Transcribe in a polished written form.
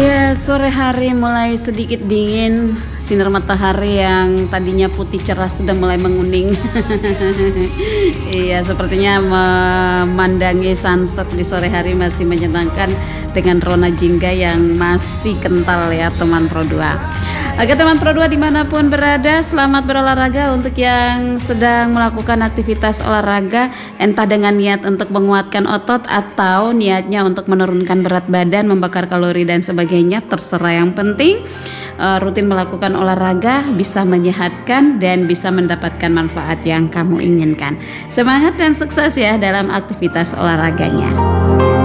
Ya, sore hari mulai sedikit dingin. Sinar matahari yang tadinya putih cerah sudah mulai menguning. Iya, sepertinya memandangi sunset di sore hari masih menyenangkan dengan rona jingga yang masih kental ya teman Pro 2. Oke teman Pro 2 dimanapun berada, selamat berolahraga untuk yang sedang melakukan aktivitas olahraga, entah dengan niat untuk menguatkan otot atau niatnya untuk menurunkan berat badan, membakar kalori dan sebagainya, terserah. Yang penting rutin melakukan olahraga bisa menyehatkan dan bisa mendapatkan manfaat yang kamu inginkan. Semangat dan sukses ya dalam aktivitas olahraganya.